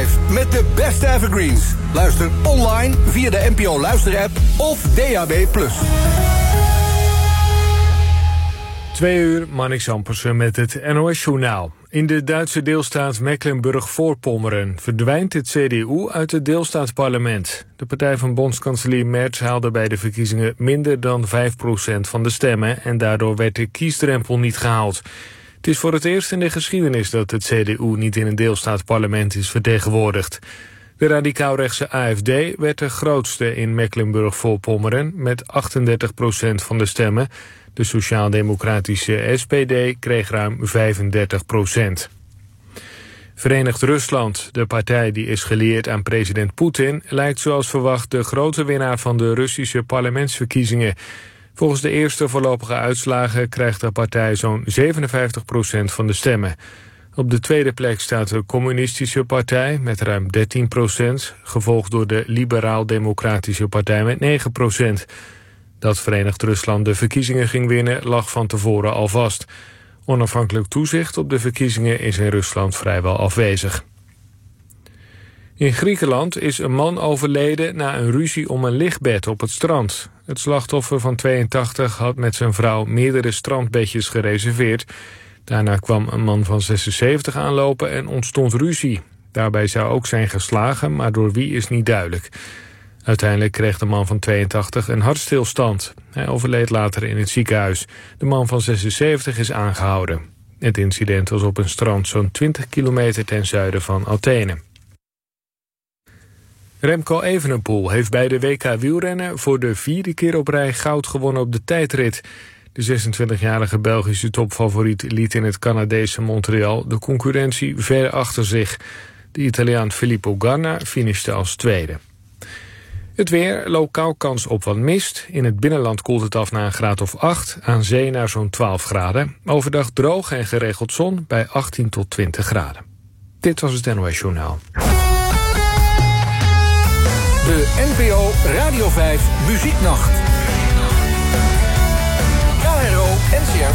5 met de beste evergreens. Luister online via de NPO Luisterapp of DAB+. 2 uur, Marnix Ampersen met het NOS-journaal. In de Duitse deelstaat Mecklenburg-Voorpommeren verdwijnt het CDU uit het deelstaatsparlement. De partij van bondskanselier Merz haalde bij de verkiezingen minder dan 5% van de stemmen en daardoor werd de kiesdrempel niet gehaald. Het is voor het eerst in de geschiedenis dat het CDU niet in een deelstaatsparlement is vertegenwoordigd. De radicaal-rechtse AfD werd de grootste in Mecklenburg-Voorpommeren met 38% van de stemmen. De sociaal-democratische SPD kreeg ruim 35%. Verenigd Rusland, de partij die is gelieerd aan president Poetin, lijkt zoals verwacht de grote winnaar van de Russische parlementsverkiezingen. Volgens de eerste voorlopige uitslagen krijgt de partij zo'n 57% van de stemmen. Op de tweede plek staat de Communistische Partij met ruim 13%, gevolgd door de Liberaal-Democratische Partij met 9%. Dat Verenigd Rusland de verkiezingen ging winnen lag van tevoren al vast. Onafhankelijk toezicht op de verkiezingen is in Rusland vrijwel afwezig. In Griekenland is een man overleden na een ruzie om een lichtbed op het strand. Het slachtoffer van 82 had met zijn vrouw meerdere strandbedjes gereserveerd. Daarna kwam een man van 76 aanlopen en ontstond ruzie. Daarbij zou ook zijn geslagen, maar door wie is niet duidelijk. Uiteindelijk kreeg de man van 82 een hartstilstand. Hij overleed later in het ziekenhuis. De man van 76 is aangehouden. Het incident was op een strand zo'n 20 kilometer ten zuiden van Athene. Remco Evenepoel heeft bij de WK wielrennen voor de 4e keer op rij goud gewonnen op de tijdrit. De 26-jarige Belgische topfavoriet liet in het Canadese Montreal de concurrentie ver achter zich. De Italiaan Filippo Ganna finishte als tweede. Het weer, lokaal kans op wat mist. In het binnenland koelt het af naar een graad of 8. Aan zee naar zo'n 12 graden. Overdag droog en geregeld zon bij 18 tot 20 graden. Dit was het NOS Journaal. De NPO Radio 5 Muzieknacht. KRO NCR